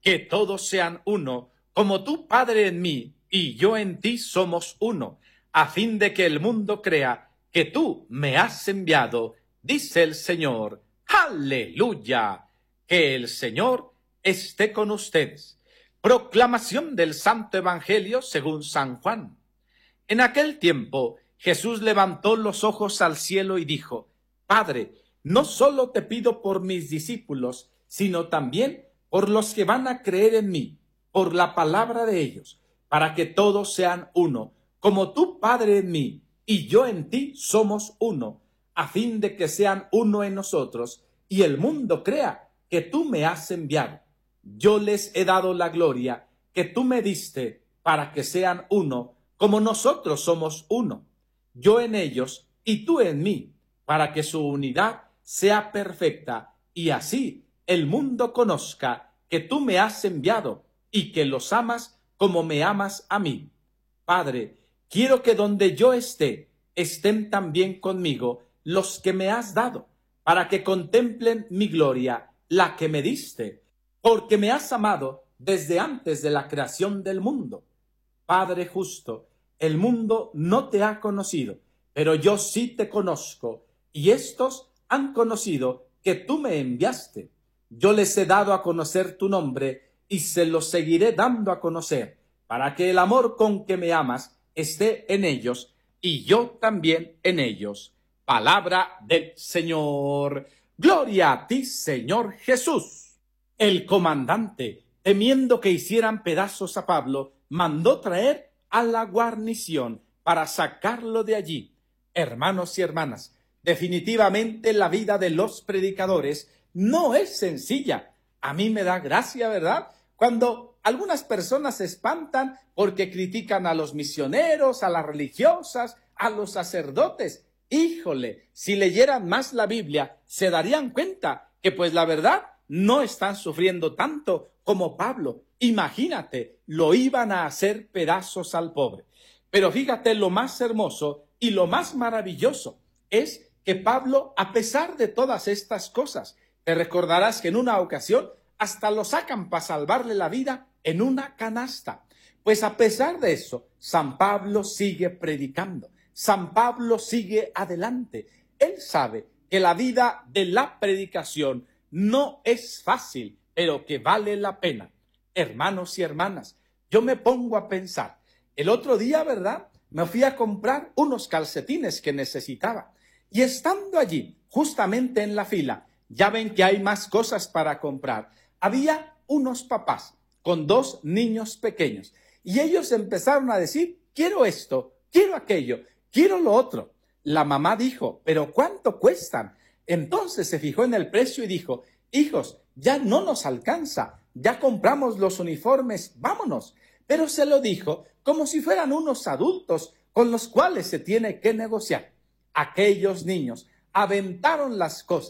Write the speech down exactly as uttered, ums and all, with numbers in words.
que todos sean uno, como tú, Padre, en mí y yo en ti somos uno, a fin de que el mundo crea que tú me has enviado, dice el Señor. ¡Aleluya! Que el Señor esté con ustedes. Proclamación del Santo Evangelio según San Juan. En aquel tiempo Jesús levantó los ojos al cielo y dijo: Padre, no solo te pido por mis discípulos, sino también por los que van a creer en mí, por la palabra de ellos, para que todos sean uno, como tú, Padre, en mí, y yo en ti somos uno, a fin de que sean uno en nosotros, y el mundo crea que tú me has enviado. Yo les he dado la gloria que tú me diste, para que sean uno, como nosotros somos uno, yo en ellos y tú en mí, para que su unidad sea perfecta, y así el mundo conozca que tú me has enviado y que los amas como me amas a mí. Padre, quiero que donde yo esté, estén también conmigo los que me has dado, para que contemplen mi gloria, la que me diste, porque me has amado desde antes de la creación del mundo. Padre justo, el mundo no te ha conocido, pero yo sí te conozco, y estos han conocido que tú me enviaste. Yo les he dado a conocer tu nombre, y se lo seguiré dando a conocer, para que el amor con que me amas esté en ellos, y yo también en ellos. Palabra del Señor. Gloria a ti, Señor Jesús. El comandante, temiendo que hicieran pedazos a Pablo, mandó traer a la guarnición para sacarlo de allí. Hermanos y hermanas, definitivamente la vida de los predicadores no es sencilla. A mí me da gracia, ¿verdad?, cuando algunas personas se espantan porque critican a los misioneros, a las religiosas, a los sacerdotes. Híjole, si leyeran más la Biblia, se darían cuenta que, pues, la verdad, no están sufriendo tanto como Pablo. Imagínate, lo iban a hacer pedazos al pobre. Pero fíjate, lo más hermoso y lo más maravilloso es que Pablo, a pesar de todas estas cosas, te recordarás que en una ocasión hasta lo sacan para salvarle la vida en una canasta. Pues a pesar de eso, San Pablo sigue predicando. San Pablo sigue adelante. Él sabe que la vida de la predicación no es fácil, pero que vale la pena. Hermanos y hermanas, yo me pongo a pensar. El otro día, ¿verdad?, me fui a comprar unos calcetines que necesitaba. Y estando allí, justamente en la fila, ya ven que hay más cosas para comprar. Había unos papás con dos niños pequeños. Y ellos empezaron a decir: quiero esto, quiero aquello, quiero lo otro. La mamá dijo: ¿pero cuánto cuestan? Entonces se fijó en el precio y dijo: hijos, ya no nos alcanza, ya compramos los uniformes, vámonos. Pero se lo dijo como si fueran unos adultos con los cuales se tiene que negociar. Aquellos niños aventaron las cosas